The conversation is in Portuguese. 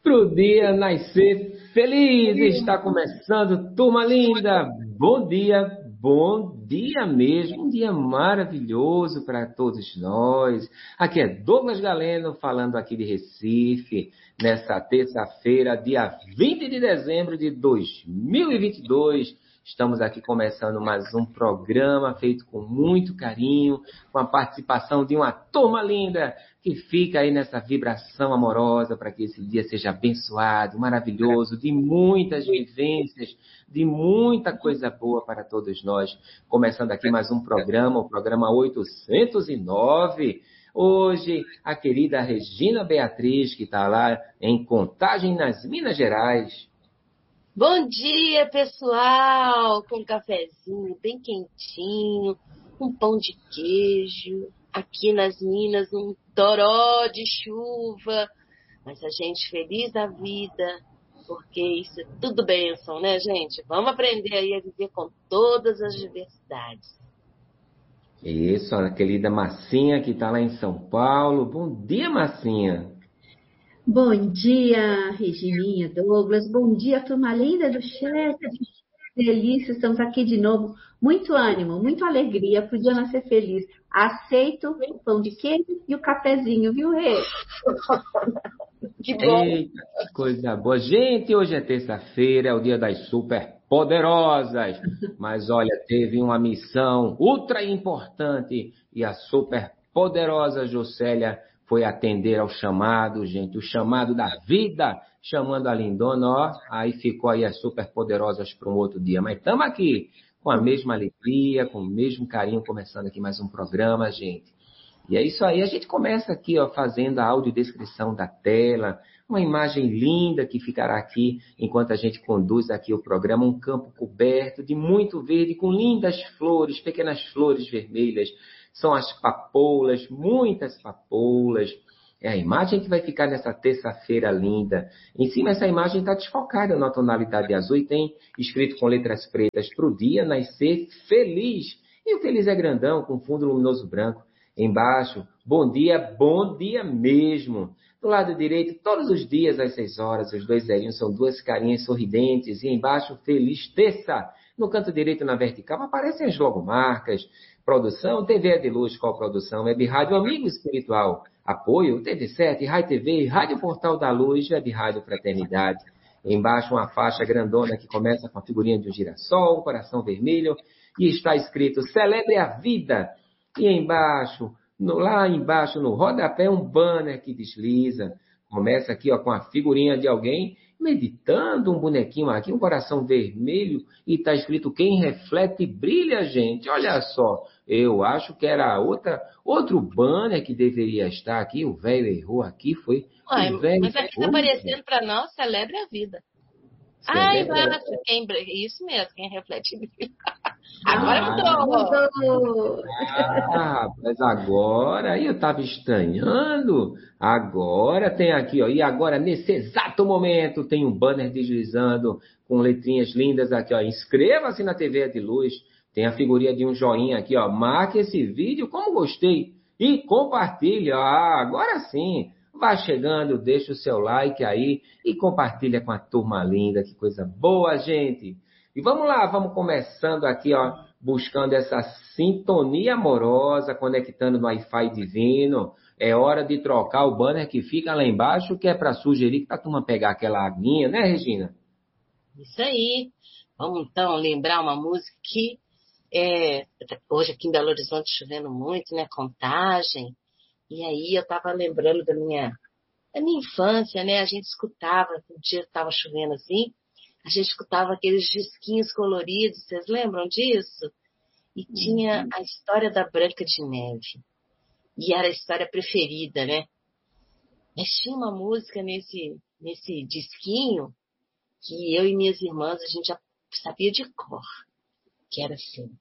Pro dia nascer feliz. Está começando, turma linda. Bom dia mesmo. Um dia maravilhoso para todos nós. Aqui é Douglas Galeno falando aqui de Recife, nessa terça-feira, dia 20 de dezembro de 2022. Estamos aqui começando mais um programa feito com muito carinho, com a participação de uma turma linda que fica aí nessa vibração amorosa para que esse dia seja abençoado, maravilhoso, de muitas vivências, de muita coisa boa para todos nós. Começando aqui mais um programa, o programa 809. Hoje, a querida Regina Beatriz, que está lá em Contagem, nas Minas Gerais. Bom dia, pessoal! Com um cafezinho bem quentinho, um pão de queijo, aqui nas Minas, um toró de chuva, mas a gente feliz da vida, porque isso é tudo bênção, né, gente? Vamos aprender aí a viver com todas as diversidades. Isso, a querida Massinha, que está lá em São Paulo. Bom dia, Massinha! Bom dia, Regininha, Douglas. Bom dia, turma linda do chat. Delícia, estamos aqui de novo. Muito ânimo, muita alegria. Podia nascer feliz. Aceito o pão de queijo e o cafezinho, viu, Rê? Que bom! Eita, que coisa boa. Gente, hoje é terça-feira, é o dia das super poderosas. Mas olha, teve uma missão ultra importante e a super poderosa Juscelia foi atender ao chamado, gente, o chamado da vida, chamando a lindona, ó, aí ficou aí as super poderosas para um outro dia. Mas estamos aqui com a mesma alegria, com o mesmo carinho, começando aqui mais um programa, gente. E é isso aí, a gente começa aqui, ó, fazendo a audiodescrição da tela, uma imagem linda que ficará aqui enquanto a gente conduz aqui o programa, um campo coberto de muito verde, com lindas flores, pequenas flores vermelhas. São as papoulas, muitas papoulas. É a imagem que vai ficar nessa terça-feira linda. Em cima, essa imagem está desfocada na tonalidade azul e tem escrito com letras pretas: pro dia nascer feliz. E o feliz é grandão, com fundo luminoso branco. Embaixo, bom dia mesmo. Do lado direito, todos os dias às 6 horas, os dois zerinhos são duas carinhas sorridentes. E embaixo, feliz terça. No canto direito, na vertical, aparecem as logomarcas. Produção, TV é de Luz, qual produção? Web Rádio Amigo Espiritual. Apoio, TV7, Rai TV, Rádio Portal da Luz, Web Rádio Fraternidade. Embaixo, uma faixa grandona que começa com a figurinha de um girassol, um coração vermelho. E está escrito, celebre a vida. E embaixo, lá embaixo, no rodapé, um banner que desliza. Começa aqui, ó, com a figurinha de alguém meditando, um bonequinho aqui, um coração vermelho, e está escrito: quem reflete brilha, gente. Olha só, eu acho que era outro banner que deveria estar aqui. O velho errou aqui, foi. Ué, O velho mas aqui está aparecendo para nós, celebre a vida. Isso mesmo, quem reflete brilha. Agora mudou! Mas agora eu estava estranhando. Agora tem aqui, ó. E agora, nesse exato momento, tem um banner deslizando com letrinhas lindas aqui, ó. Inscreva-se na TV de Luz. Tem a figurinha de um joinha aqui, ó. Marque esse vídeo como gostei e compartilhe. Agora sim. Vá chegando, deixa o seu like aí e compartilha com a turma linda. Que coisa boa, gente. E vamos lá, vamos começando aqui, ó, buscando essa sintonia amorosa, conectando no Wi-Fi divino. É hora de trocar o banner que fica lá embaixo, que é para sugerir que a turma pegar aquela aguinha, né, Regina? Isso aí. Vamos então lembrar uma música que hoje aqui em Belo Horizonte chovendo muito, né? Contagem. E aí eu estava lembrando da minha infância, né? A gente escutava, um dia estava chovendo assim, a gente escutava aqueles disquinhos coloridos, vocês lembram disso? E tinha a história da Branca de Neve. E era a história preferida, né? Mas tinha uma música nesse disquinho que eu e minhas irmãs, a gente já sabia de cor. Que era assim: